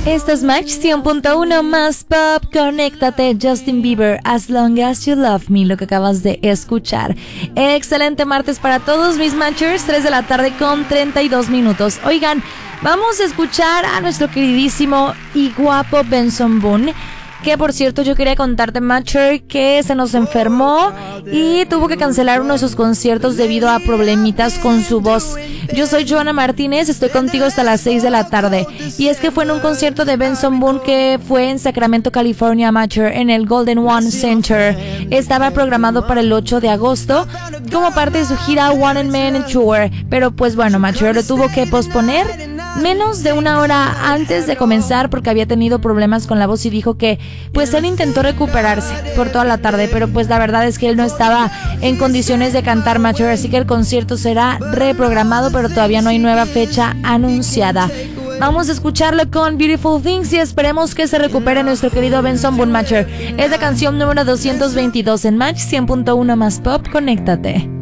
Esto es Match 100.1 más pop. Conéctate, Justin Bieber, As Long As You Love Me, lo que acabas de escuchar. Excelente martes para todos mis matchers, 3 de la tarde con 32 minutos. Oigan, vamos a escuchar a nuestro queridísimo y guapo Benson Boone, que por cierto yo quería contarte, matcher, que se nos enfermó y tuvo que cancelar uno de sus conciertos debido a problemitas con su voz. Yo soy Joana Martínez, estoy contigo hasta las 6 de la tarde. Y es que fue en un concierto de Benson Boone que fue en Sacramento, California, matcher, en el Golden One Center. Estaba programado para el 8 de agosto como parte de su gira One Man Tour, pero pues bueno, matcher, lo tuvo que posponer menos de una hora antes de comenzar porque había tenido problemas con la voz y dijo que pues él intentó recuperarse por toda la tarde, pero pues la verdad es que él no estaba en condiciones de cantar, matcher, así que el concierto será reprogramado, pero todavía no hay nueva fecha anunciada. Vamos a escucharlo con Beautiful Things y esperemos que se recupere nuestro querido Benson Boone, matcher. Es la canción número 222 en Match 100.1 más pop. Conéctate.